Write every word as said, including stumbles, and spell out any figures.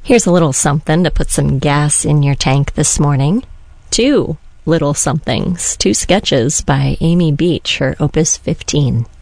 Here's a little something to put some gas in your tank this morning. Two little somethings, two sketches by Amy Beach, her Opus fifteen.